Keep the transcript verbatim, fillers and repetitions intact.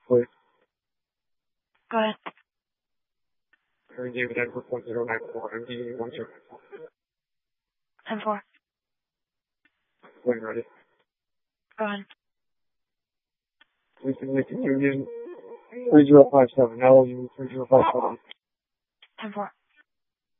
Please. Go ahead. Harry David Edward one zero nine four, M D one zero nine four. ten four. When ready. Go ahead. Lincoln Lincoln Union three zero five seven, L U three zero five seven. ten four.